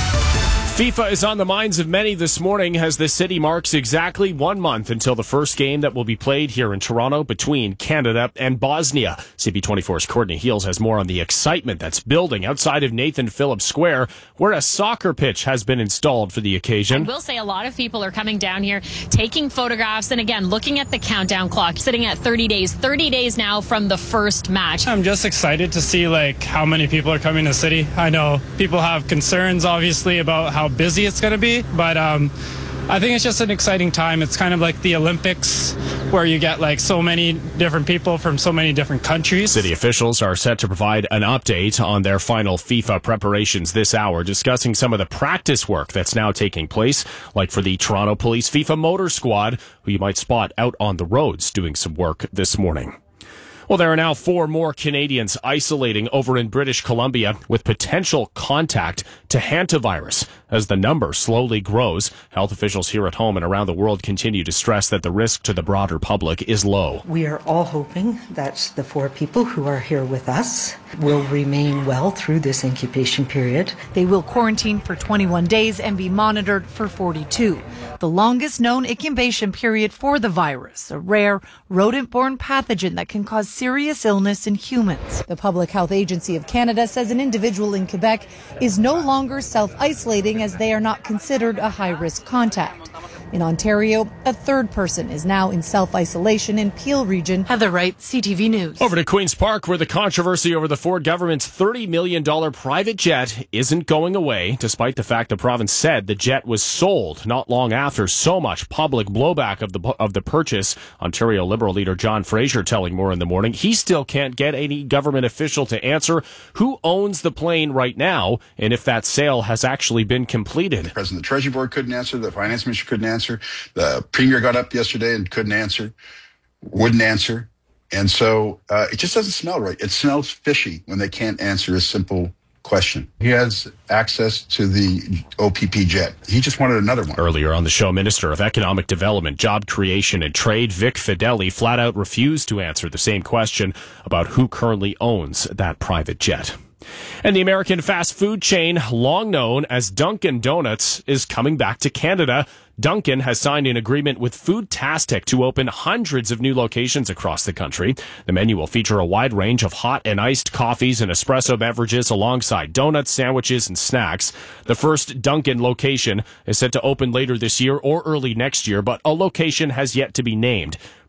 FIFA is on the minds of many this morning as the city marks exactly one month until the first game that will be played here in Toronto between Canada and Bosnia. C B twenty-four's Courtney Heels has more on the excitement that's building outside of Nathan Phillips Square, where a soccer pitch has been installed for the occasion. I will say a lot of people are coming down here, taking photographs, and again, looking at the countdown clock, sitting at thirty days. thirty days now from the first match. I'm just excited to see like how many people are coming to the city. I know people have concerns, obviously, about how busy it's going to be, but um, I think it's just an exciting time. It's kind of like the Olympics, where you get like so many different people from so many different countries. City officials are set to provide an update on their final FIFA preparations this hour, discussing some of the practice work that's now taking place, like for the Toronto Police FIFA Motor Squad, who you might spot out on the roads doing some work this morning. Well, there are now four more Canadians isolating over in British Columbia with potential contact to hantavirus. As the number slowly grows, health officials here at home and around the world continue to stress that the risk to the broader public is low. We are all hoping that the four people who are here with us will remain well through this incubation period. They will quarantine for twenty-one days and be monitored for forty-two. The longest known incubation period for the virus, a rare rodent-borne pathogen that can cause serious illness in humans. The Public Health Agency of Canada says an individual in Quebec is no longer self-isolating as they are not considered a high-risk contact. In Ontario, a third person is now in self-isolation in Peel Region. Heather Wright, C T V News. Over to Queen's Park, where the controversy over the Ford government's thirty million dollars private jet isn't going away, despite the fact the province said the jet was sold not long after so much public blowback of the of the purchase. Ontario Liberal leader John Fraser telling More in the Morning he still can't get any government official to answer who owns the plane right now and if that sale has actually been completed. The President of the Treasury Board couldn't answer. The Finance Minister couldn't answer. The Premier got up yesterday and couldn't answer, wouldn't answer. And so uh, it just doesn't smell right. It smells fishy when they can't answer a simple question. He has access to the O P P jet. He just wanted another one. Earlier on the show, Minister of Economic Development, Job Creation and Trade, Vic Fedeli, flat out refused to answer the same question about who currently owns that private jet. And the American fast food chain, long known as Dunkin' Donuts, is coming back to Canada. Dunkin' has signed an agreement with Foodtastic to open hundreds of new locations across the country. The menu will feature a wide range of hot and iced coffees and espresso beverages alongside donuts, sandwiches, and snacks. The first Dunkin' location is set to open later this year or early next year, but a location has yet to be named.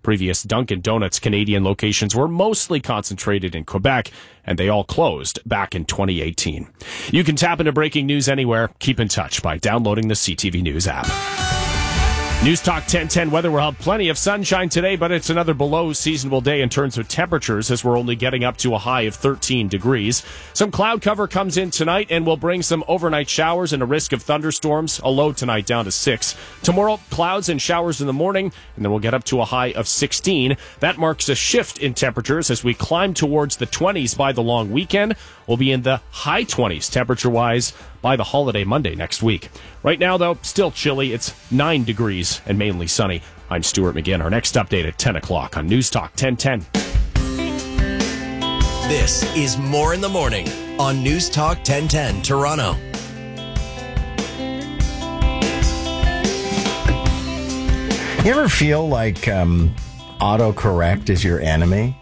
Previous Dunkin' Donuts Canadian locations were mostly concentrated in Quebec, and they all closed back in twenty eighteen. You can tap into breaking news anywhere. Keep in touch by downloading the C T V News app. News Talk ten ten weather will have plenty of sunshine today, but it's another below seasonable day in terms of temperatures as we're only getting up to a high of thirteen degrees. Some cloud cover comes in tonight and will bring some overnight showers and a risk of thunderstorms. A low tonight down to six. Tomorrow, clouds and showers in the morning, and then we'll get up to a high of sixteen. That marks a shift in temperatures as we climb towards the twenties by the long weekend. We'll be in the high twenties temperature-wise by the holiday Monday next week. Right now, though, still chilly. It's nine degrees and mainly sunny. I'm Stuart McGinn. Our next update at ten o'clock on News Talk ten ten. This is More in the Morning on News Talk ten ten Toronto. You ever feel like um, autocorrect is your enemy?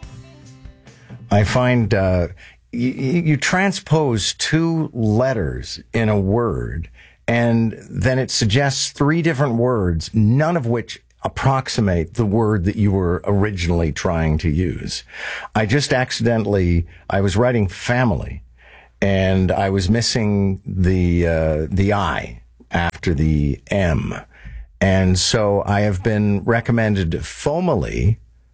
I find uh, you, you transpose two letters in a word, and then it suggests three different words, none of which approximate the word that you were originally trying to use. I just accidentally, I was writing family, and I was missing the uh, the I after the M. And so I have been recommended foamily,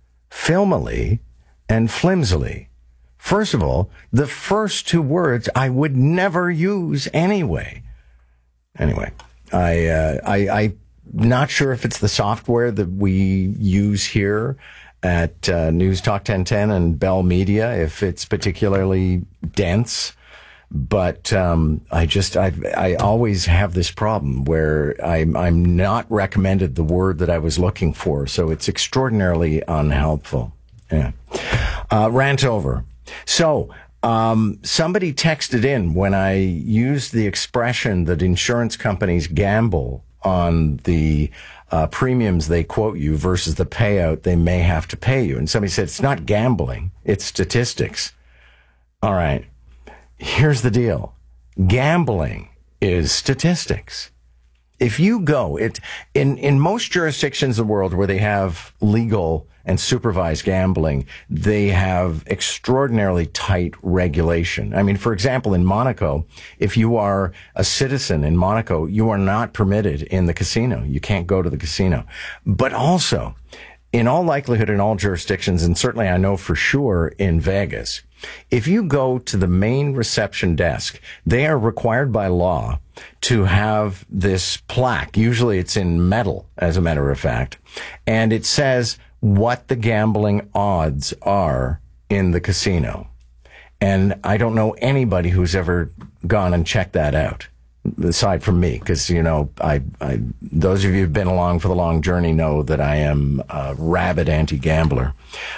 filmily, and flimsily. First of all, the first two words I would never use anyway. Anyway, I, uh, I, I'm not sure if it's the software that we use here at uh, News Talk ten ten and Bell Media, if it's particularly dense. But um, I just, I I always have this problem where I'm, I'm not recommended the word that I was looking for. So it's extraordinarily unhelpful. Yeah. Uh, rant over. So um, somebody texted in when I used the expression that insurance companies gamble on the uh, premiums they quote you versus the payout they may have to pay you. And somebody said, it's not gambling, it's statistics. All right. Here's the deal. Gambling is statistics. If you go, it in, in most jurisdictions of the world where they have legal and supervised gambling, they have extraordinarily tight regulation. I mean, for example, in Monaco, if you are a citizen in Monaco, you are not permitted in the casino. You can't go to the casino. But also, in all likelihood, in all jurisdictions, and certainly I know for sure in Vegas, if you go to the main reception desk, they are required by law to have this plaque. Usually it's in metal, as a matter of fact. And it says what the gambling odds are in the casino. And I don't know anybody who's ever gone and checked that out, aside from me, because, you know, I, I, those of you who've been along for the long journey know that I am a rabid anti-gambler.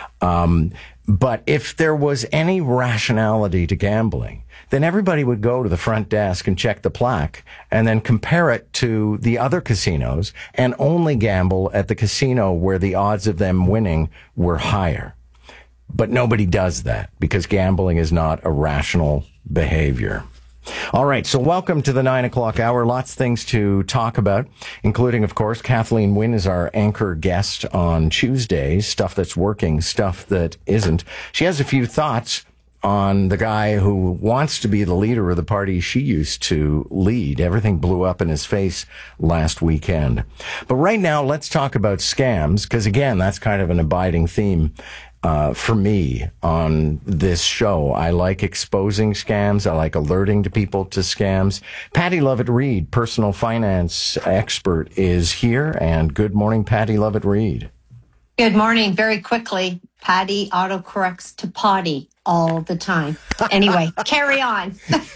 Um, but if there was any rationality to gambling, then everybody would go to the front desk and check the plaque and then compare it to the other casinos and only gamble at the casino where the odds of them winning were higher. But nobody does that because gambling is not a rational behavior. All right, so welcome to the nine o'clock hour. Lots of things to talk about, including, of course, Kathleen Wynne is our anchor guest on Tuesdays, stuff that's working, stuff that isn't. She has a few thoughts on the guy who wants to be the leader of the party she used to lead. Everything blew up in his face last weekend. But right now, let's talk about scams, because, again, that's kind of an abiding theme Uh, for me on this show. I like exposing scams. I like alerting to people to scams. Patty Lovett-Reed, personal finance expert, is here. And good morning, Patty Lovett-Reed. Good morning. Very quickly, Patty autocorrects to potty all the time. Anyway, carry on.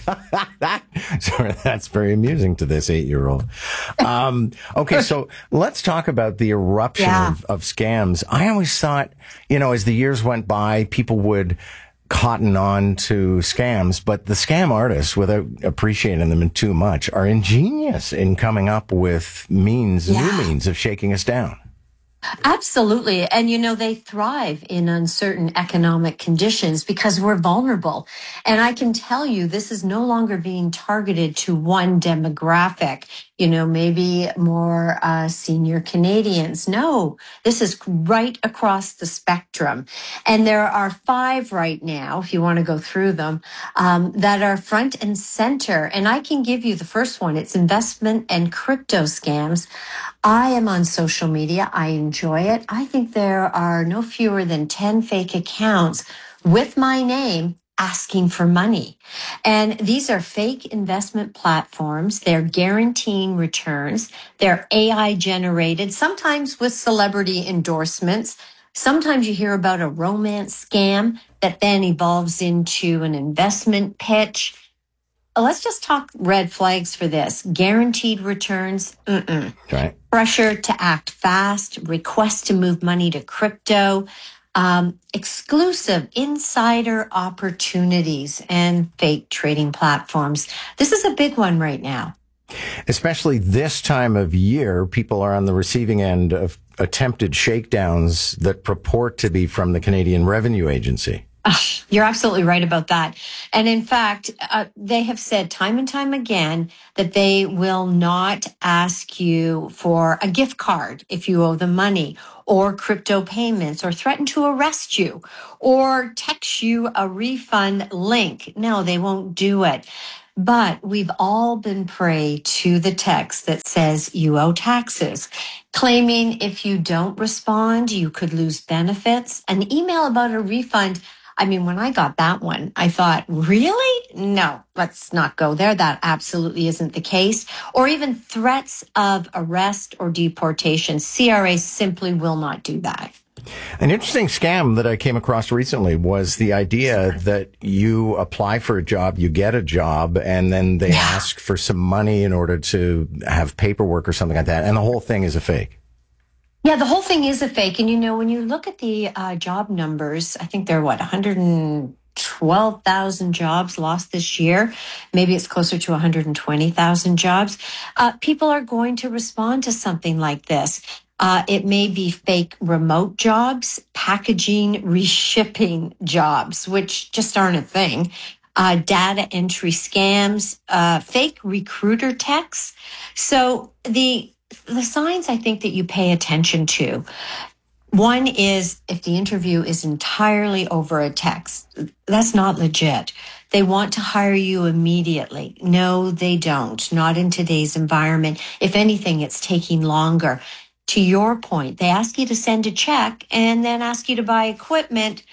Sorry, that's very amusing to this eight-year-old. Um, okay, so let's talk about the eruption yeah. of, of scams. I always thought, you know, as the years went by, people would cotton on to scams, but the scam artists, without appreciating them too much, are ingenious in coming up with means, yeah. new means of shaking us down. Absolutely. And, you know, they thrive in uncertain economic conditions because we're vulnerable. And I can tell you this is no longer being targeted to one demographic, you know, maybe more uh, senior Canadians. No, this is right across the spectrum. And there are five right now, if you want to go through them, um, that are front and center. And I can give you the first one. It's investment and crypto scams. I am on social media. I enjoy it. I think there are no fewer than ten fake accounts with my name asking for money. And these are fake investment platforms. They're guaranteeing returns. They're A I generated, sometimes with celebrity endorsements. Sometimes you hear about a romance scam that then evolves into an investment pitch. Let's just talk red flags for this. Guaranteed returns. Mm-mm. Right. Pressure to act fast, request to move money to crypto, um, exclusive insider opportunities, and fake trading platforms. This is a big one right now. Especially this time of year, people are on the receiving end of attempted shakedowns that purport to be from the Canadian Revenue Agency. Oh, you're absolutely right about that. And in fact, uh, they have said time and time again that they will not ask you for a gift card if you owe them money, or crypto payments, or threaten to arrest you, or text you a refund link. No, they won't do it. But we've all been prey to the text that says you owe taxes, claiming if you don't respond, you could lose benefits. An email about a refund. I mean, when I got that one, I thought, really? No, let's not go there. That absolutely isn't the case. Or even threats of arrest or deportation. C R A simply will not do that. An interesting scam that I came across recently was the idea that you apply for a job, you get a job, and then they yeah. ask for some money in order to have paperwork or something like that. And the whole thing is a fake. Yeah, the whole thing is a fake. And, you know, when you look at the uh, job numbers, I think they're, what, one hundred twelve thousand jobs lost this year. Maybe it's closer to one hundred twenty thousand jobs. Uh, people are going to respond to something like this. Uh, it may be fake remote jobs, packaging, reshipping jobs, which just aren't a thing. Uh, data entry scams, uh, fake recruiter texts. So the the signs I think that you pay attention to. One is if the interview is entirely over a text, that's not legit. They want to hire you immediately. No, they don't. Not in today's environment. If anything, it's taking longer. To your point, they ask you to send a check and then ask you to buy equipment.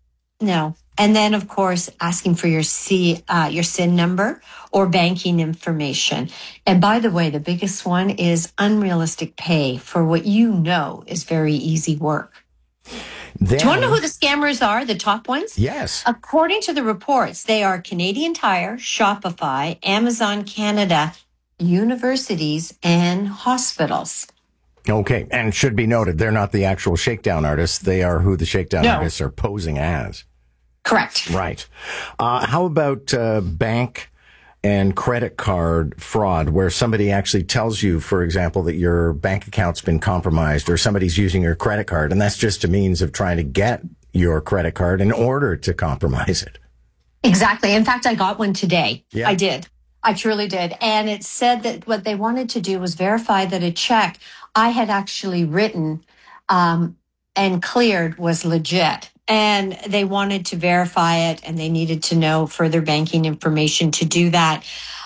No. And then, of course, asking for your C, uh, your S I N number or banking information. And by the way, the biggest one is unrealistic pay for what you know is very easy work. Then, do you want to know who the scammers are, the top ones? Yes. According to the reports, they are Canadian Tire, Shopify, Amazon Canada, universities, and hospitals. Okay, and it should be noted, they're not the actual shakedown artists. They are who the shakedown no. artists are posing as. Correct. Right. Uh, how about uh, bank and credit card fraud, where somebody actually tells you, for example, that your bank account's been compromised or somebody's using your credit card, and that's just a means of trying to get your credit card in order to compromise it? Exactly. In fact, I got one today. Yeah. I did. I truly did. And it said that what they wanted to do was verify that a check I had actually written um, and cleared was legit. And they wanted to verify it, and they needed to know further banking information to do that.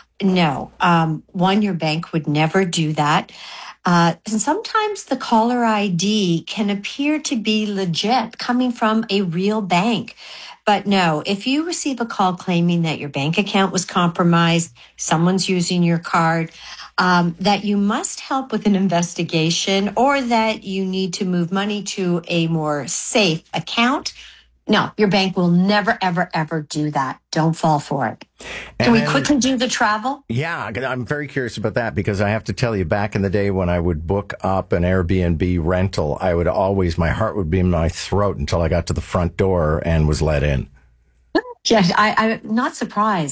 No. Um, one, your bank would never do that. Uh, and sometimes the caller I D can appear to be legit, coming from a real bank. But no, if you receive a call claiming that your bank account was compromised, someone's using your card, um, that you must help with an investigation, or that you need to move money to a more safe account, no, your bank will never, ever, ever do that. Don't fall for it. Can And- we quickly do the travel? Yeah, I'm very curious about that, because I have to tell you, back in the day when I would book up an Airbnb rental, I would always, my heart would be in my throat until I got to the front door and was let in. Yeah, I, I'm not surprised.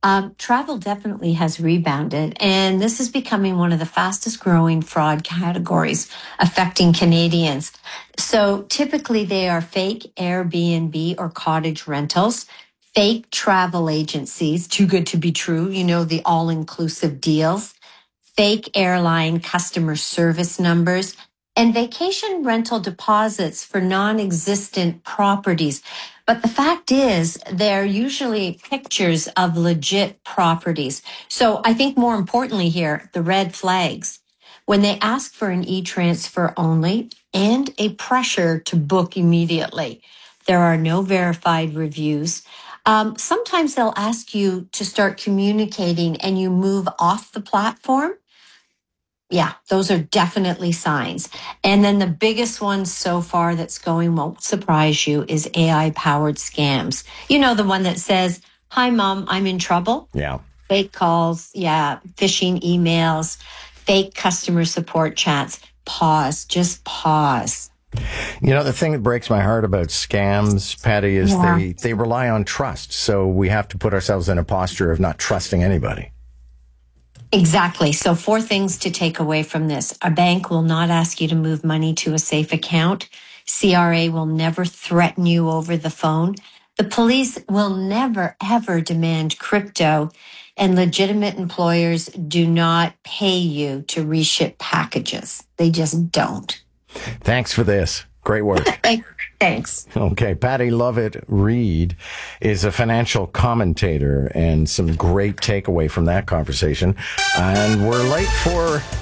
Um, travel definitely has rebounded, and this is becoming one of the fastest growing fraud categories affecting Canadians. So typically they are fake Airbnb or cottage rentals, fake travel agencies, too good to be true, you know, the all-inclusive deals, fake airline customer service numbers, and vacation rental deposits for non-existent properties. But the fact is, they're usually pictures of legit properties. So I think more importantly here, the red flags. When they ask for an e-transfer only and a pressure to book immediately, there are no verified reviews. Um, sometimes they'll ask you to start communicating and you move off the platform. Yeah, those are definitely signs. And then the biggest one so far that's going, won't surprise you, is A I-powered scams. You know, the one that says, hi, Mom, I'm in trouble. Yeah. Fake calls, yeah, phishing emails, fake customer support chats. Pause, just pause. You know, the thing that breaks my heart about scams, Patty, is Yeah. they, they rely on trust. So we have to put ourselves in a posture of not trusting anybody. Exactly. So four things to take away from this. A bank will not ask you to move money to a safe account. C R A will never threaten you over the phone. The police will never, ever demand crypto. And legitimate employers do not pay you to reship packages. They just don't. Thanks for this. Great work. Thanks. Okay. Patty Lovett Reed is a financial commentator, and some great takeaway from that conversation. And we're late for